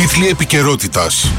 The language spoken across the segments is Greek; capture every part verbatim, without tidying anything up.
Τίτλοι επικαιρότητας.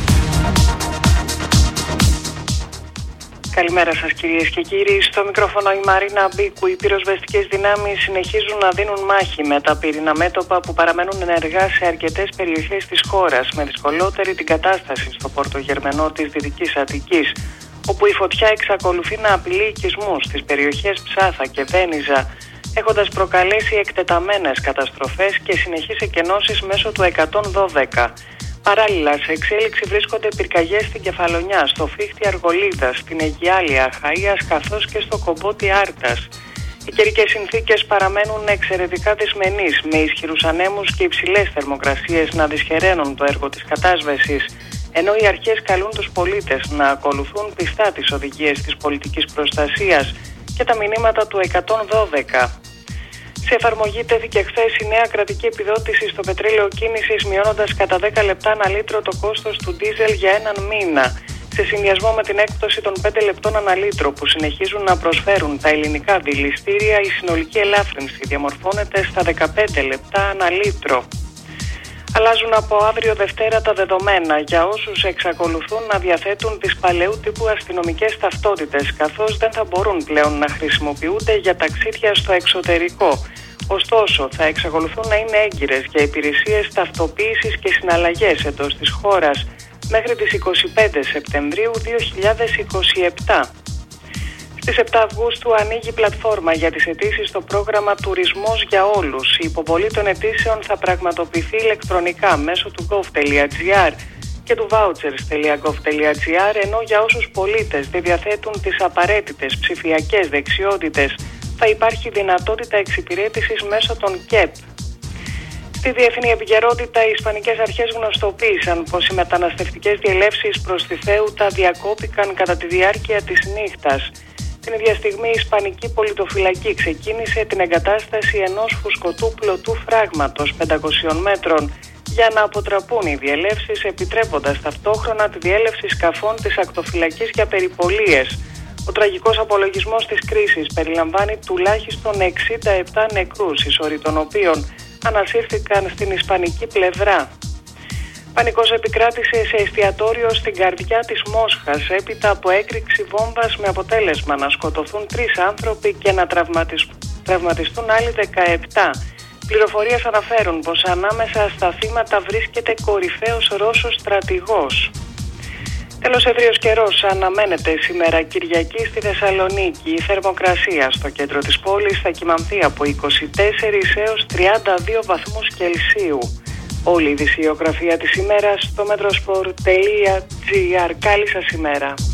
Καλημέρα σας κυρίες και κύριοι. Στο μικρόφωνο η Μαρίνα Μπίκου. Οι πυροσβεστικές δυνάμεις συνεχίζουν να δίνουν μάχη με τα πυρηνά μέτωπα που παραμένουν ενεργά σε αρκετές περιοχές της χώρας, με δυσκολότερη την κατάσταση στο Πόρτο Γερμενό της Δυτικής Αττικής, όπου η φωτιά εξακολουθεί να απειλεί οικισμούς στις περιοχές Ψάθα και Βένιζα, έχοντας προκαλέσει εκτεταμένες καταστροφές και συνεχείς εκενώσεις μέσω του εκατόν δώδεκα. Παράλληλα, σε εξέλιξη βρίσκονται πυρκαγιές στην Κεφαλονιά, στο Φίχτη Αργολίδας, στην Αιγιάλια Αχαΐας καθώς και στο Κομπότι Άρτας. Οι καιρικές συνθήκες παραμένουν εξαιρετικά δυσμενείς, με ισχυρούς ανέμους και υψηλές θερμοκρασίες να δυσχεραίνουν το έργο της κατάσβεσης, ενώ οι αρχές καλούν τους πολίτες να ακολουθούν πιστά τις οδηγίες της πολιτικής προστασίας και τα μηνύματα του εκατόν δώδεκα. Σε εφαρμογή τέθηκε χθες η νέα κρατική επιδότηση στο πετρέλαιο κίνησης, μειώνοντας κατά δέκα λεπτά ανά λίτρο το κόστος του ντίζελ για έναν μήνα, σε συνδυασμό με την έκπτωση των πέντε λεπτών ανά λίτρο που συνεχίζουν να προσφέρουν τα ελληνικά δηληστήρια. Η συνολική ελάφρυνση διαμορφώνεται στα δεκαπέντε λεπτά ανά λίτρο. Αλλάζουν από αύριο Δευτέρα τα δεδομένα για όσους εξακολουθούν να διαθέτουν τις παλαιού τύπου αστυνομικές ταυτότητες, καθώς δεν θα μπορούν πλέον να χρησιμοποιούνται για ταξίδια στο εξωτερικό. Ωστόσο, θα εξακολουθούν να είναι έγκυρες για υπηρεσίες ταυτοποίησης και συναλλαγές εντός της χώρας μέχρι τις είκοσι πέντε Σεπτεμβρίου δύο χιλιάδες είκοσι επτά. Στις επτά Αυγούστου ανοίγει πλατφόρμα για τις αιτήσεις στο πρόγραμμα Τουρισμός για Όλους. Η υποβολή των αιτήσεων θα πραγματοποιηθεί ηλεκτρονικά μέσω του gov.gr και του vouchers.gov.gr, ενώ για όσους πολίτες δεν διαθέτουν τις απαραίτητες ψηφιακές δεξιότητες θα υπάρχει δυνατότητα εξυπηρέτησης μέσω των ΚΕΠ. Στη διεθνή επικαιρότητα, οι Ισπανικές αρχές γνωστοποίησαν πως οι μεταναστευτικές διελεύσεις προς τη Θέουτα διακόπηκαν κατά τη διάρκεια της νύχτας. Την ίδια στιγμή η Ισπανική πολιτοφυλακή ξεκίνησε την εγκατάσταση ενός φουσκωτού πλωτού φράγματος πεντακόσιων μέτρων για να αποτραπούν οι διελεύσεις, επιτρέποντας ταυτόχρονα τη διέλευση σκαφών της ακτοφυλακής για περιπολίες. Ο τραγικός απολογισμός της κρίσης περιλαμβάνει τουλάχιστον εξήντα επτά νεκρούς, οι σωροί των οποίων ανασύρθηκαν στην ισπανική πλευρά. Πανικός επικράτησε σε εστιατόριο στην καρδιά της Μόσχας έπειτα από έκρηξη βόμβας, με αποτέλεσμα να σκοτωθούν τρεις άνθρωποι και να τραυματιστούν άλλοι δεκαεπτά. Πληροφορίες αναφέρουν πως ανάμεσα στα θύματα βρίσκεται κορυφαίος Ρώσος στρατηγός. Τέλος, ευρύος καιρός αναμένεται σήμερα Κυριακή στη Θεσσαλονίκη. Η θερμοκρασία στο κέντρο της πόλης θα κυμανθεί από είκοσι τέσσερις έως τριάντα δύο βαθμούς Κελσίου. Όλη η ειδησιογραφία της ημέρας στο metrosport τελεία gr. Καλή σας ημέρα.